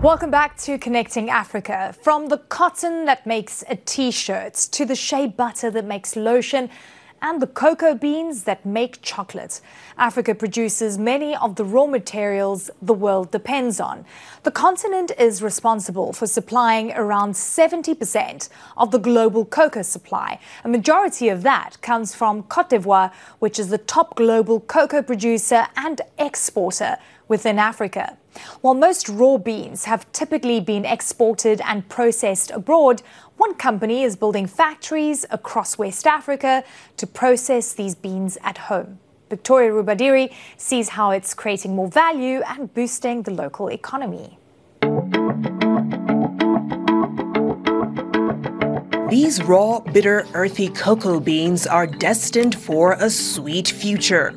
Welcome back to Connecting Africa. From the cotton that makes a t-shirt to the shea butter that makes lotion and the cocoa beans that make chocolate, Africa produces many of the raw materials the world depends on. The continent is responsible for supplying around 70% of the global cocoa supply. A majority of that comes from Côte d'Ivoire, which is the top global cocoa producer and exporter within Africa. While most raw beans have typically been exported and processed abroad, one company is building factories across West Africa to process these beans at home. Victoria Rubadiri sees how it's creating more value and boosting the local economy. These raw, bitter, earthy cocoa beans are destined for a sweet future.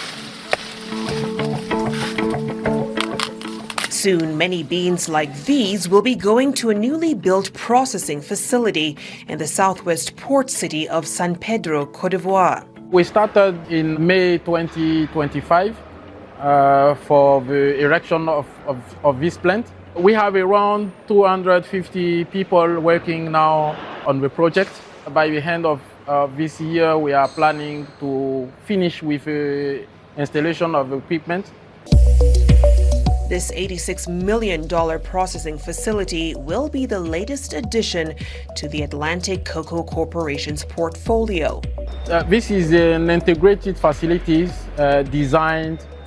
Soon, many beans like these will be going to a newly built processing facility in the southwest port city of San Pedro, Côte d'Ivoire. We started in May 2025 for the erection of this plant. We have around 250 people working now on the project. By the end of this year, we are planning to finish with the installation of equipment. This $86 million processing facility will be the latest addition to the Atlantic Cocoa Corporation's portfolio. This is an integrated facility designed